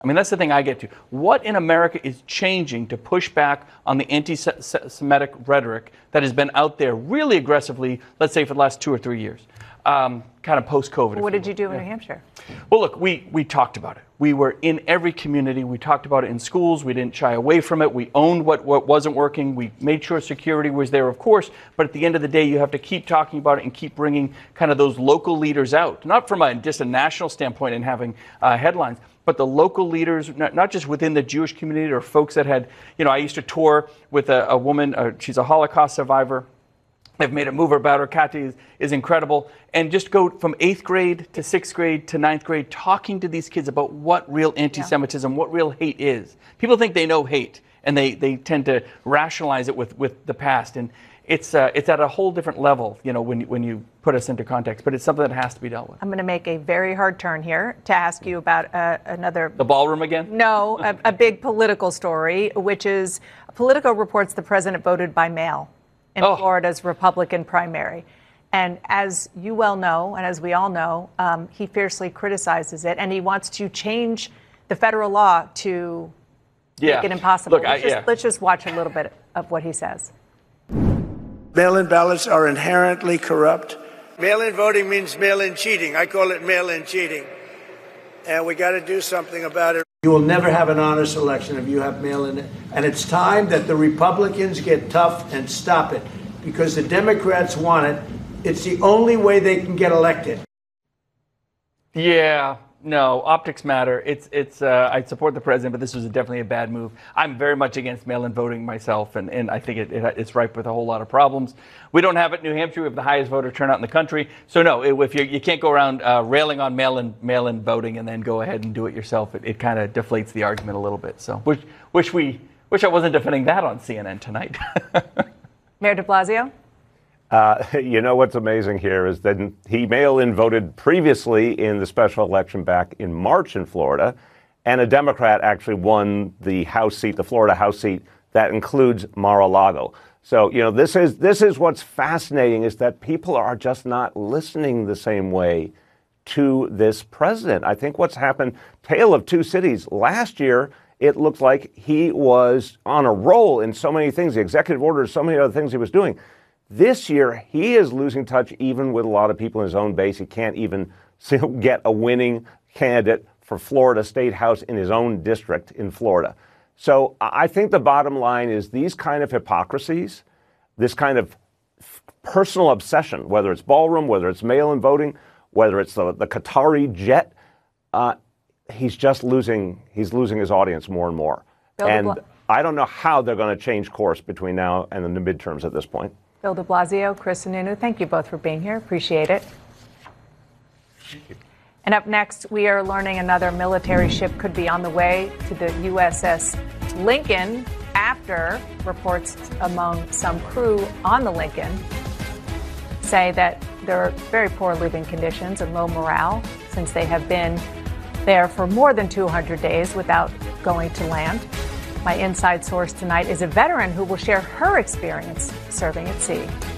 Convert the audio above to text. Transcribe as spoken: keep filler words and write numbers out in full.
I mean, that's the thing I get to. What in America is changing to push back on the anti-Semitic rhetoric that has been out there really aggressively, let's say, for the last two or three years, um, kind of post-COVID? What did you do in New Hampshire? Well, look, we, we talked about it. We were in every community. We talked about it in schools. We didn't shy away from it. We owned what, what wasn't working. We made sure security was there, of course. But at the end of the day, you have to keep talking about it and keep bringing kind of those local leaders out, not from a, just a national standpoint and having uh, headlines, but the local leaders, not, not just within the Jewish community or folks that had, you know, I used to tour with a, a woman, uh, she's a Holocaust survivor. They've made a movie about her. Kathy is, is incredible. And just go from eighth grade to sixth grade to ninth grade, talking to these kids about what real anti-Semitism, yeah. what real hate is. People think they know hate, and they, they tend to rationalize it with, with the past. And it's uh, it's at a whole different level, you know, when, when you put us into context. But it's something that has to be dealt with. I'm going to make a very hard turn here to ask you about uh, another... The ballroom again? No, a, a big political story, which is Politico reports the president voted by mail in oh. Florida's Republican primary. And as you well know, and as we all know, um, he fiercely criticizes it, and he wants to change the federal law to yeah. make it impossible. Look, let's, I, just, yeah. let's just watch a little bit of what he says. Mail-in ballots are inherently corrupt. Mail-in voting means mail-in cheating. I call it mail-in cheating. And we got to do something about it. You will never have an honest election if you have mail-in. And it's time that the Republicans get tough and stop it, because the Democrats want it. It's the only way they can get elected. Yeah, no, optics matter. It's it's. Uh, I support the president, but this was definitely a bad move. I'm very much against mail-in voting myself, and, and I think it, it, it's ripe with a whole lot of problems. We don't have it in New Hampshire. We have the highest voter turnout in the country. So no, it, if you you can't go around uh, railing on mail-in mail-in voting and then go ahead and do it yourself. It, it kind of deflates the argument a little bit. So wish wish we wish I wasn't defending that on C N N tonight. Mayor de Blasio? Uh, you know what's amazing here is that he mail-in voted previously in the special election back in March in Florida, and a Democrat actually won the House seat, the Florida House seat, that includes Mar-a-Lago. So, you know, this is this is what's fascinating, is that people are just not listening the same way to this president. I think what's happened, tale of two cities. Last year, it looked like he was on a roll in so many things, the executive orders, so many other things he was doing. This year, he is losing touch even with a lot of people in his own base. He can't even get a winning candidate for Florida State House in his own district in Florida. So I think the bottom line is these kind of hypocrisies, this kind of personal obsession, whether it's ballroom, whether it's mail-in voting, whether it's the, the Qatari jet, uh, he's just losing, he's losing his audience more and more. Bill and I don't know how they're going to change course between now and the midterms at this point. Bill de Blasio, Chris Sununu, thank you both for being here. Appreciate it. Thank you. And up next, we are learning another military ship could be on the way to the U S S Lincoln after reports among some crew on the Lincoln say that there are very poor living conditions and low morale since they have been there for more than two hundred days without going to land. My inside source tonight is a veteran who will share her experience serving at sea.